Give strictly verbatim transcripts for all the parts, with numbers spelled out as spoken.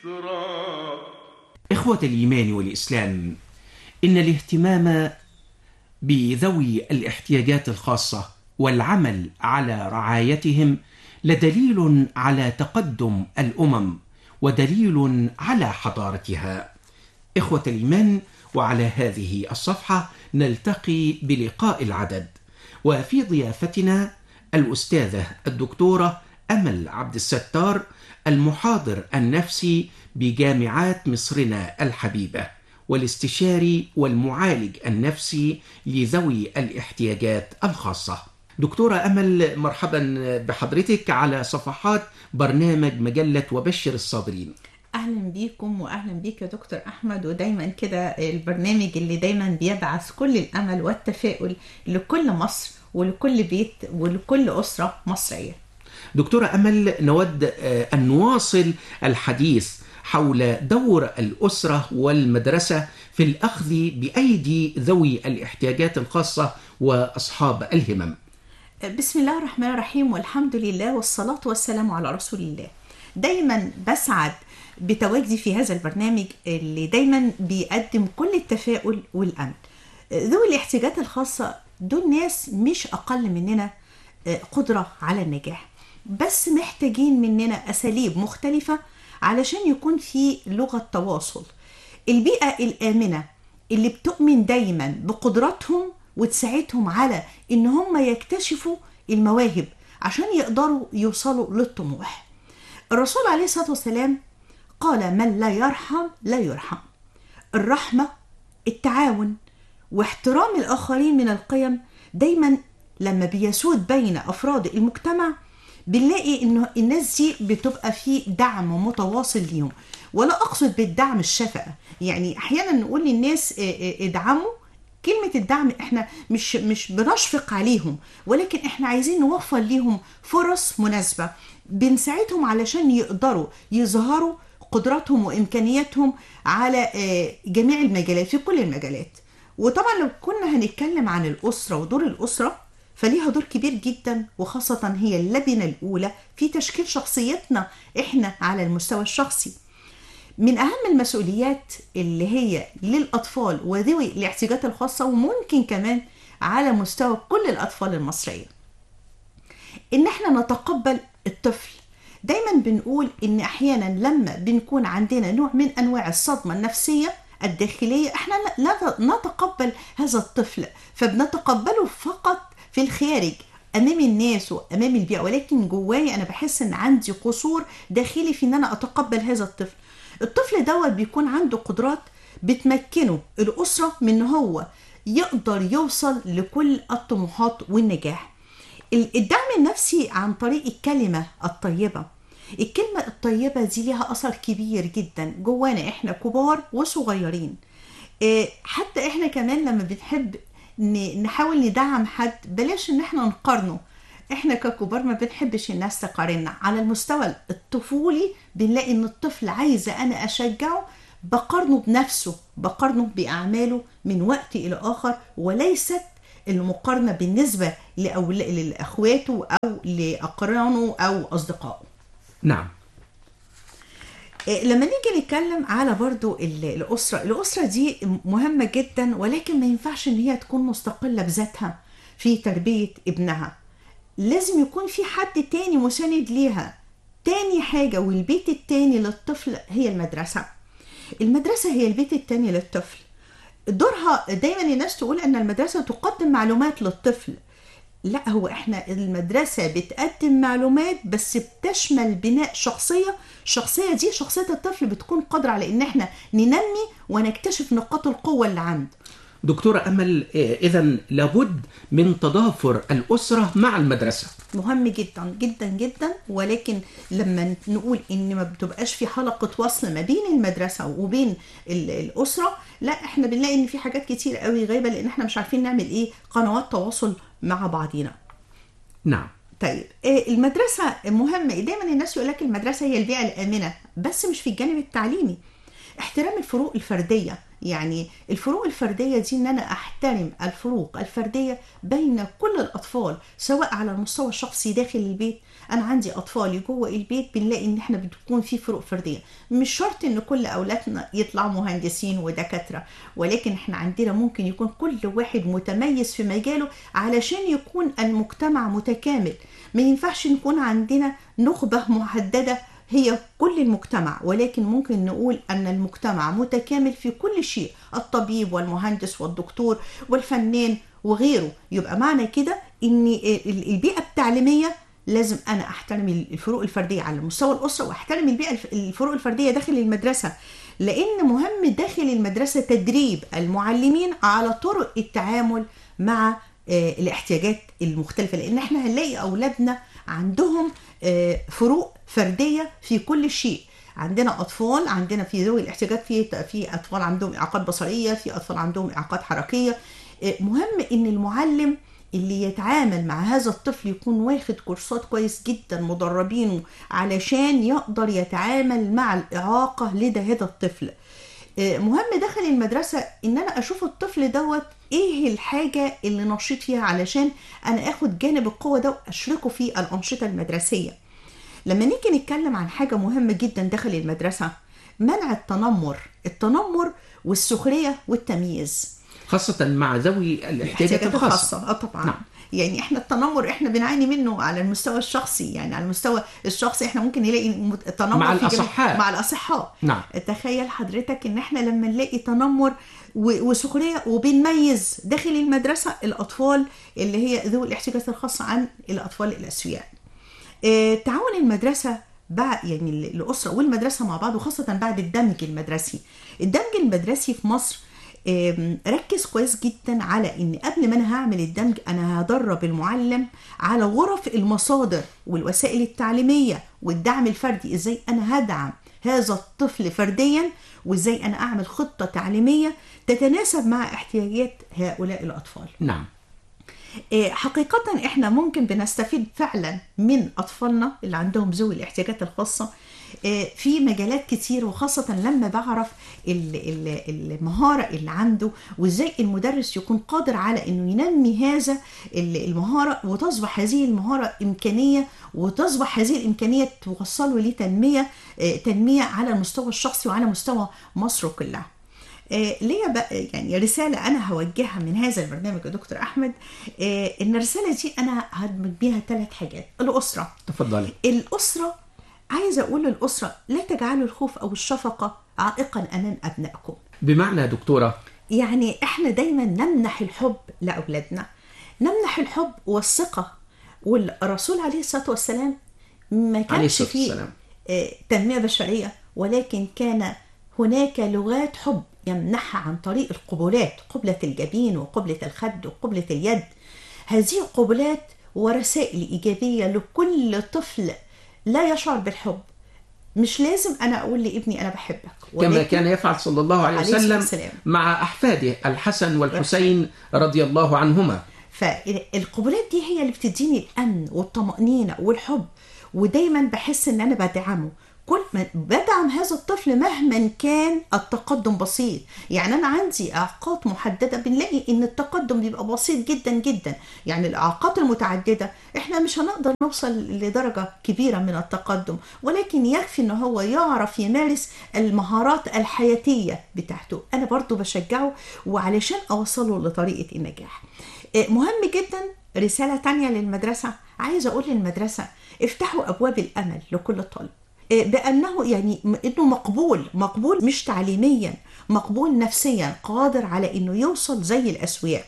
تراب. إخوة الإيمان والإسلام، إن الاهتمام بذوي الاحتياجات الخاصة والعمل على رعايتهم لدليل على تقدم الأمم ودليل على حضارتها. إخوة الإيمان، وعلى هذه الصفحة نلتقي بلقاء العدد، وفي ضيافتنا الأستاذة الدكتورة أمل عبد الستار، المحاضر النفسي بجامعات مصرنا الحبيبة والاستشاري والمعالج النفسي لذوي الاحتياجات الخاصة. دكتورة أمل، مرحبا بحضرتك على صفحات برنامج مجلة وبشر الصابرين. أهلا بيكم وأهلا بيك يا دكتور أحمد، ودايما كده البرنامج اللي دايما بيبعث كل الأمل والتفاؤل لكل مصر ولكل بيت ولكل أسرة مصرية. دكتورة أمل، نود أن نواصل الحديث حول دور الأسرة والمدرسة في الأخذ بأيدي ذوي الاحتياجات الخاصة وأصحاب الهمم. بسم الله الرحمن الرحيم، والحمد لله والصلاة والسلام على رسول الله. دايما بسعد بتواجدي في هذا البرنامج اللي دايما بيقدم كل التفاؤل والأمل. ذوي الاحتياجات الخاصة دول ناس مش أقل مننا قدرة على النجاح، بس محتاجين مننا أساليب مختلفة علشان يكون في لغة تواصل. البيئة الآمنة اللي بتؤمن دايما بقدراتهم وتساعدهم على إن هم يكتشفوا المواهب عشان يقدروا يوصلوا للطموح. الرسول عليه الصلاة والسلام قال: من لا يرحم لا يرحم. الرحمة، التعاون، واحترام الآخرين من القيم دايما لما بيسود بين أفراد المجتمع بنلاقي إنه الناس دي بتبقى في دعم متواصل ليهم. ولا أقصد بالدعم الشفقة، يعني أحيانا نقول للناس ادعموا. كلمة الدعم احنا مش مش بنشفق عليهم، ولكن احنا عايزين نوفر ليهم فرص مناسبة بنساعدهم علشان يقدروا يظهروا قدراتهم وإمكانياتهم على جميع المجالات، في كل المجالات. وطبعا لو كنا هنتكلم عن الأسرة ودور الأسرة فليها دور كبير جدا، وخاصة هي اللبنة الأولى في تشكيل شخصيتنا إحنا على المستوى الشخصي. من أهم المسؤوليات اللي هي للأطفال وذوي الاحتياجات الخاصة، وممكن كمان على مستوى كل الأطفال المصرية، إن إحنا نتقبل الطفل. دايما بنقول إن أحيانا لما بنكون عندنا نوع من أنواع الصدمة النفسية الداخلية احنا لا نتقبل هذا الطفل، فبنتقبله فقط في الخارج امام الناس وامام البيئة، ولكن جواي انا بحس ان عندي قصور داخلي في ان انا اتقبل هذا الطفل. الطفل دوت بيكون عنده قدرات بتمكنه الاسرة من ان هو يقدر يوصل لكل الطموحات والنجاح. الدعم النفسي عن طريق الكلمة الطيبة. الكلمة الطيبة دي لها أثر كبير جدا جوانا إحنا كبار وصغيرين. حتى إحنا كمان لما بنحب نحاول ندعم حد بلاش إن إحنا نقارنه. إحنا ككبار ما بنحبش الناس تقارننا. على المستوى الطفولي بنلاقي إن الطفل عايزة أنا أشجعه، بقارنه بنفسه، بقارنه بأعماله من وقت إلى آخر، وليست المقارنة بالنسبة لأخواته أو لأقرانه أو أصدقائه. نعم. لما نيجي نتكلم على برضو الأسرة، الأسرة دي مهمة جدا، ولكن ما ينفعش ان هي تكون مستقلة بذاتها في تربية ابنها. لازم يكون في حد تاني مساند ليها. تاني حاجة، والبيت التاني للطفل هي المدرسة. المدرسة هي البيت التاني للطفل. دورها دايما الناس تقول ان المدرسة تقدم معلومات للطفل. لا، هو احنا المدرسة بتقدم معلومات بس بتشمل بناء شخصية. الشخصية دي، شخصية الطفل، بتكون قادرة على ان احنا ننمي ونكتشف نقاط القوة اللي عنده. دكتورة أمل، إذن لابد من تضافر الأسرة مع المدرسة. مهم جدا جدا جدا، ولكن لما نقول ان ما بتبقاش في حلقة وصل ما بين المدرسة وبين الأسرة، لا، احنا بنلاقي ان في حاجات كتير قوي غايبة، لان احنا مش عارفين نعمل ايه قنوات تواصل مع بعضينا. نعم. طيب، المدرسة مهمة. دايما الناس يقول لك المدرسة هي البيئة الآمنة، بس مش في الجانب التعليمي. احترام الفروق الفردية، يعني الفروق الفردية دي ان انا احترم الفروق الفردية بين كل الاطفال، سواء على المستوى الشخصي داخل البيت انا عندي اطفالي جوه البيت بنلاقي ان احنا بتكون في فروق فرديه. مش شرط ان كل اولادنا يطلعوا مهندسين ودكاتره، ولكن احنا عندنا ممكن يكون كل واحد متميز في مجاله علشان يكون المجتمع متكامل. ما ينفعش نكون عندنا نخبه محدده هي كل المجتمع، ولكن ممكن نقول أن المجتمع متكامل في كل شيء، الطبيب والمهندس والدكتور والفنان وغيره. يبقى معنى كده أن البيئة التعليمية لازم أنا أحترم الفروق الفردية على مستوى الأسرة، وأحترم البيئة الفروق الفردية داخل المدرسة، لأن مهم داخل المدرسة تدريب المعلمين على طرق التعامل مع الاحتياجات المختلفة، لأن احنا هنلاقي أولادنا عندهم فروق فردية في كل شيء. عندنا أطفال، عندنا في ذوي الاحتياجات، في في أطفال عندهم إعاقات بصرية، في أطفال عندهم إعاقات حركية. مهم إن المعلم اللي يتعامل مع هذا الطفل يكون واخد كورسات كويس جدا مدربينه علشان يقدر يتعامل مع الإعاقة لدى هذا الطفل. مهم داخل المدرسة إن أنا أشوف الطفل دوت إيه الحاجة اللي نشيط فيها علشان أنا أخد جانب القوة ده وأشركه في الأنشطة المدرسية. لما نيجي نتكلم عن حاجة مهمة جدا داخل المدرسة، منع التنمر التنمر والسخرية والتمييز، خاصة مع ذوي الاحتياجات الخاصة. اه طبعا. نعم. يعني احنا التنمر احنا بنعاني منه على المستوى الشخصي، يعني على المستوى الشخصي احنا ممكن نلاقي تنمر مع في الأصحاء مع الأصحاء. نعم. تخيل حضرتك ان احنا لما نلاقي تنمر وسخرية وبنميز داخل المدرسة الأطفال اللي هي ذوي الاحتياجات الخاصة عن الأطفال الأسوياء. اه تعاون المدرسة بعد يعني الأسرة والمدرسة مع بعض، وخاصة بعد الدمج المدرسي. الدمج المدرسي في مصر ركز كويس جدا على ان قبل ما انا هعمل الدمج انا هدرب المعلم على غرف المصادر والوسائل التعليمية والدعم الفردي، ازاي انا هدعم هذا الطفل فرديا، وازاي انا اعمل خطة تعليمية تتناسب مع احتياجات هؤلاء الاطفال. نعم. حقيقة احنا ممكن بنستفيد فعلا من اطفالنا اللي عندهم ذوي الاحتياجات الخاصة في مجالات كتير، وخاصة لما بعرف المهارة اللي عنده وازاي المدرس يكون قادر على انه ينمي هذا المهارة، وتصبح هذه المهارة امكانية، وتصبح هذه الامكانية توصله لتنمية تنمية على المستوى الشخصي وعلى مستوى مصر كلها. ليه بقى يعني رسالة أنا هوجهها من هذا البرنامج يا دكتور أحمد، إن الرسالة دي أنا هدمج بيها ثلاث حاجات. الأسرة. تفضلي. الأسرة عايزة أقول للأسرة لا تجعلوا الخوف أو الشفقة عائقا أمام أبنائكم. بمعنى يا دكتورة؟ يعني إحنا دايما نمنح الحب لأولادنا، نمنح الحب والثقة. والرسول عليه الصلاة والسلام ما كانش فيه تنمية بشرية، ولكن كان هناك لغات حب يمنحها عن طريق القبلات، قبلة الجبين وقبلة الخد وقبلة اليد. هذه قبلات ورسائل إيجابية لكل طفل لا يشعر بالحب. مش لازم أنا أقول لابني أنا بحبك، كما كان يفعل صلى الله عليه وسلم مع أحفاده الحسن والحسين رضي الله عنهما. فالقبلات دي هي اللي بتديني الأمن والطمأنينة والحب، ودايما بحس إن أنا بدعمه. كل ما بدعم هذا الطفل مهما كان التقدم بسيط. يعني أنا عندي إعاقات محددة، بنلاقي إن التقدم بيبقى بسيط جدا جدا. يعني الإعاقات المتعددة إحنا مش هنقدر نوصل لدرجة كبيرة من التقدم، ولكن يكفي إن هو يعرف يمارس المهارات الحياتية بتاعته. أنا برضو بشجعه وعلشان أوصله لطريقة النجاح. مهم جدا. رسالة تانية للمدرسة، عايزة أقول للمدرسة افتحوا أبواب الأمل لكل طالب، بأنه يعني إنه مقبول مقبول مش تعليميا، مقبول نفسيا، قادر على إنه يوصل زي الأسوياء.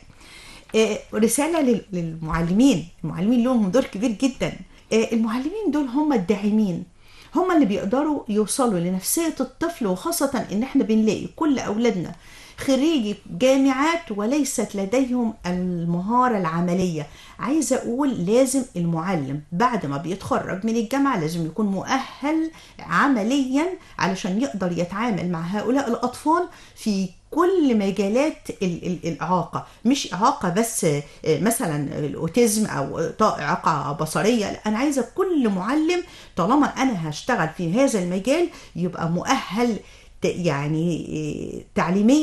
رسالة للمعلمين، المعلمين لهم دور كبير جدا. المعلمين دول هم الداعمين، هم اللي بيقدروا يوصلوا لنفسية الطفل، وخاصة إن إحنا بنلاقي كل أولادنا خريجي جامعات وليست لديهم المهارة العملية. عايزة أقول لازم المعلم بعد ما بيتخرج من الجامعة لازم يكون مؤهل عمليا علشان يقدر يتعامل مع هؤلاء الأطفال في كل مجالات الإعاقة. مش إعاقة بس مثلا الأوتيزم أو إعاقة بصرية، لا، أنا عايزة كل معلم طالما أنا هشتغل في هذا المجال يبقى مؤهل يعني تعليميا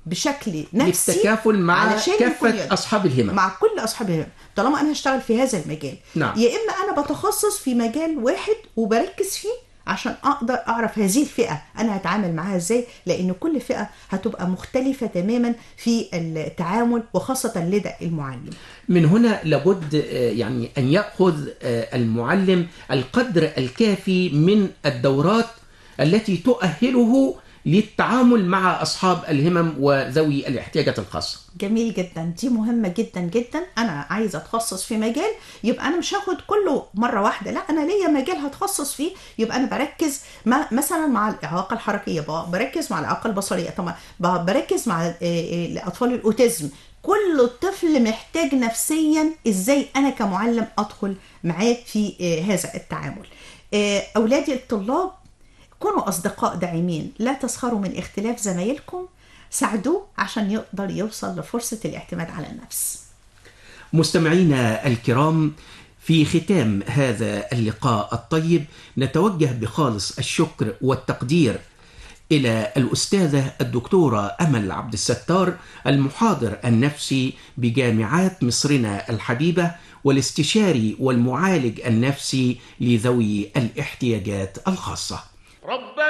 بشكل نفسي بالتكافل مع كافة أصحاب الهمم، مع كل أصحاب الهمم، طالما أنا هشتغل في هذا المجال. نعم. يا إما أنا بتخصص في مجال واحد وبركز فيه عشان أقدر أعرف هذه الفئة أنا هتعامل معها إزاي، لأن كل فئة هتبقى مختلفة تماما في التعامل، وخاصة لدى المعلم. من هنا لابد يعني أن يأخذ المعلم القدر الكافي من الدورات التي تؤهله للتعامل مع أصحاب الهمم وذوي الاحتياجات الخاصة. جميل جدا، دي مهمة جدا جدا. أنا عايزة أتخصص في مجال، يبقى أنا مش هاخد كله مرة واحدة، لا أنا ليا مجال هتخصص فيه، يبقى أنا بركز مع مثلا مع الإعاقة الحركية، بركز مع الإعاقة البصرية، طبعا بركز مع الأطفال الأوتيزم. كل طفل محتاج نفسيا إزاي أنا كمعلم أدخل معاه في هذا التعامل. أولادي الطلاب كونوا أصدقاء داعمين، لا تسخروا من اختلاف زمايلكم، ساعدوه عشان يقدر يوصل لفرصة الاعتماد على النفس. مستمعينا الكرام، في ختام هذا اللقاء الطيب نتوجه بخالص الشكر والتقدير إلى الأستاذة الدكتورة أمل عبد الستار، المحاضر النفسي بجامعات مصرنا الحبيبة والاستشاري والمعالج النفسي لذوي الاحتياجات الخاصة. رب